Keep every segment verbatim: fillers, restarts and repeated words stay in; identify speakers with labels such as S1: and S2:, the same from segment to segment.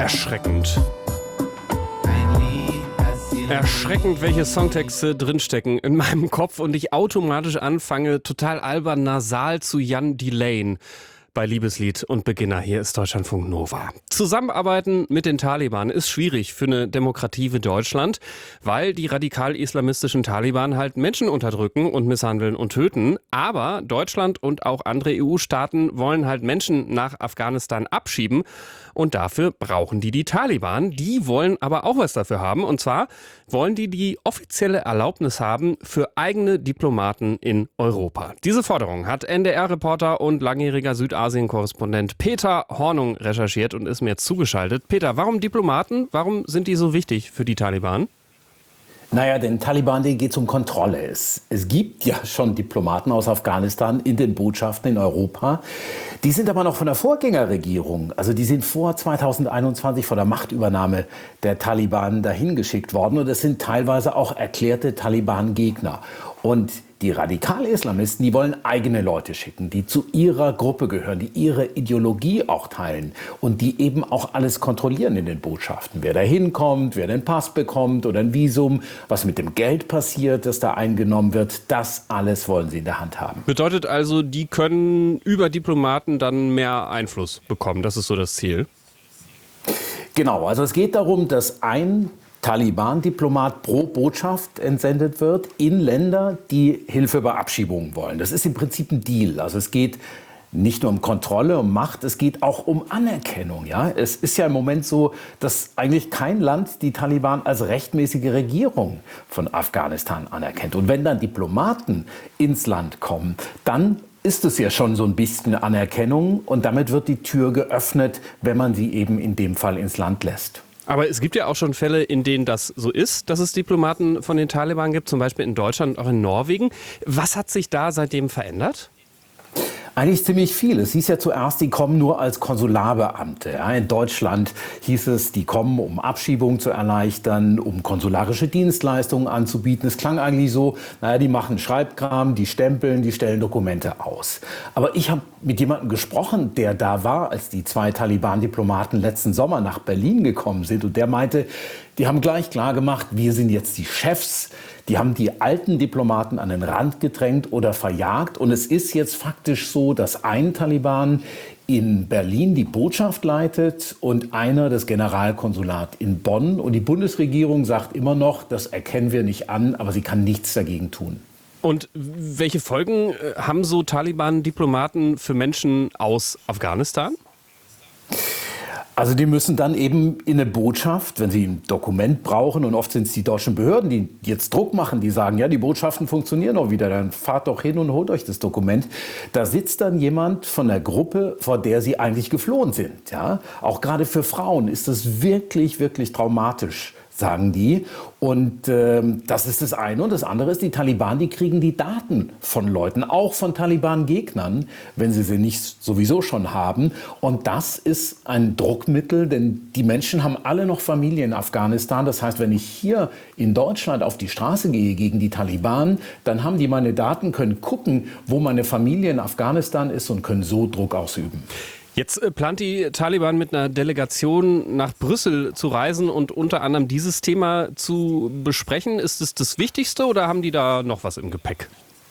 S1: Erschreckend. Erschreckend, welche Songtexte drinstecken in meinem Kopf und ich automatisch anfange, total albern nasal zu Jan Delane bei Liebeslied und Beginner. Hier ist Deutschlandfunk Nova. Zusammenarbeiten mit den Taliban ist schwierig für eine Demokratie wie Deutschland, weil die radikal-islamistischen Taliban halt Menschen unterdrücken und misshandeln und töten. Aber Deutschland und auch andere E U-Staaten wollen halt Menschen nach Afghanistan abschieben und dafür brauchen die die Taliban. Die wollen aber auch was dafür haben und zwar wollen die die offizielle Erlaubnis haben für eigene Diplomaten in Europa. Diese Forderung hat N D R-Reporter und langjähriger Südasien-Korrespondent Peter Hornung recherchiert und ist mir jetzt zugeschaltet. Peter, warum Diplomaten? Warum sind die so wichtig für die Taliban?
S2: Naja, den Taliban, denen geht es um Kontrolle. Es, es gibt ja schon Diplomaten aus Afghanistan in den Botschaften in Europa. Die sind aber noch von der Vorgängerregierung, also die sind vor zweitausendeinundzwanzig, vor der Machtübernahme der Taliban dahin geschickt worden. Und das sind teilweise auch erklärte Taliban-Gegner. Und die Radikal-Islamisten, die wollen eigene Leute schicken, die zu ihrer Gruppe gehören, die ihre Ideologie auch teilen und die eben auch alles kontrollieren in den Botschaften. Wer da hinkommt, wer den Pass bekommt oder ein Visum, was mit dem Geld passiert, das da eingenommen wird, das alles wollen sie in der Hand haben.
S1: Bedeutet also, die können über Diplomaten dann mehr Einfluss bekommen. Das ist so das Ziel.
S2: Genau, also es geht darum, dass ein Taliban-Diplomat pro Botschaft entsendet wird in Länder, die Hilfe bei Abschiebungen wollen. Das ist im Prinzip ein Deal. Also es geht nicht nur um Kontrolle, um Macht, es geht auch um Anerkennung. Ja? Es ist ja im Moment so, dass eigentlich kein Land die Taliban als rechtmäßige Regierung von Afghanistan anerkennt. Und wenn dann Diplomaten ins Land kommen, dann ist es ja schon so ein bisschen Anerkennung und damit wird die Tür geöffnet, wenn man sie eben in dem Fall ins Land lässt.
S1: Aber es gibt ja auch schon Fälle, in denen das so ist, dass es Diplomaten von den Taliban gibt, zum Beispiel in Deutschland und auch in Norwegen. Was hat sich da seitdem verändert?
S2: Eigentlich ziemlich viel. Es hieß ja zuerst, die kommen nur als Konsularbeamte. Ja, in Deutschland hieß es, die kommen, um Abschiebungen zu erleichtern, um konsularische Dienstleistungen anzubieten. Es klang eigentlich so, naja, die machen Schreibkram, die stempeln, die stellen Dokumente aus. Aber ich habe mit jemandem gesprochen, der da war, als die zwei Taliban-Diplomaten letzten Sommer nach Berlin gekommen sind. Und der meinte, die haben gleich klar gemacht, wir sind jetzt die Chefs. Die haben die alten Diplomaten an den Rand gedrängt oder verjagt. Und es ist jetzt faktisch so, dass ein Taliban in Berlin die Botschaft leitet und einer das Generalkonsulat in Bonn. Und die Bundesregierung sagt immer noch, das erkennen wir nicht an, aber sie kann nichts dagegen tun.
S1: Und welche Folgen haben so Taliban-Diplomaten für Menschen aus Afghanistan?
S2: Also die müssen dann eben in eine Botschaft, wenn sie ein Dokument brauchen, und oft sind es die deutschen Behörden, die jetzt Druck machen, die sagen, ja, die Botschaften funktionieren auch wieder, dann fahrt doch hin und holt euch das Dokument. Da sitzt dann jemand von der Gruppe, vor der sie eigentlich geflohen sind. Ja? Auch gerade für Frauen ist das wirklich, wirklich traumatisch, sagen die. Und ähm, das ist das eine. Und das andere ist, die Taliban, die kriegen die Daten von Leuten, auch von Taliban-Gegnern, wenn sie sie nicht sowieso schon haben. Und das ist ein Druckmittel, denn die Menschen haben alle noch Familie in Afghanistan. Das heißt, wenn ich hier in Deutschland auf die Straße gehe gegen die Taliban, dann haben die meine Daten, können gucken, wo meine Familie in Afghanistan ist und können so Druck ausüben.
S1: Jetzt plant die Taliban mit einer Delegation nach Brüssel zu reisen und unter anderem dieses Thema zu besprechen. Ist es das Wichtigste oder haben die da noch was im Gepäck?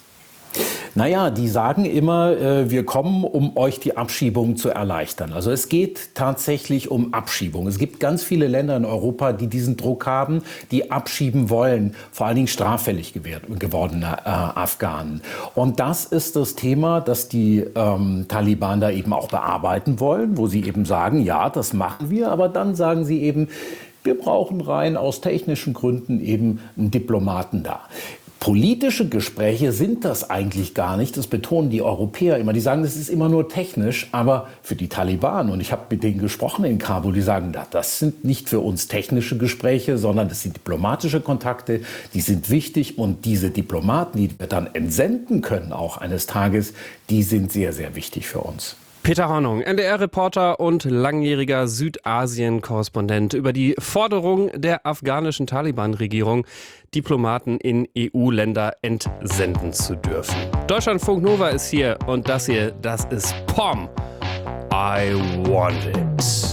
S2: Naja, die sagen immer, äh, wir kommen, um euch die Abschiebung zu erleichtern. Also es geht tatsächlich um Abschiebung. Es gibt ganz viele Länder in Europa, die diesen Druck haben, die abschieben wollen, vor allen Dingen straffällig gewordene äh, Afghanen. Und das ist das Thema, das die ähm, Taliban da eben auch bearbeiten wollen, wo sie eben sagen, ja, das machen wir, aber dann sagen sie eben, wir brauchen rein aus technischen Gründen eben einen Diplomaten da. Politische Gespräche sind das eigentlich gar nicht. Das betonen die Europäer immer. Die sagen, das ist immer nur technisch. Aber für die Taliban, und ich habe mit denen gesprochen in Kabul, die sagen, das sind nicht für uns technische Gespräche, sondern das sind diplomatische Kontakte. Die sind wichtig. Und diese Diplomaten, die wir dann entsenden können, auch eines Tages, die sind sehr, sehr wichtig für uns.
S1: Peter Hornung, N D R-Reporter und langjähriger Südasien-Korrespondent über die Forderung der afghanischen Taliban-Regierung, Diplomaten in E U-Länder entsenden zu dürfen. Deutschlandfunk Nova ist hier und das hier, das ist P O M. I Want It.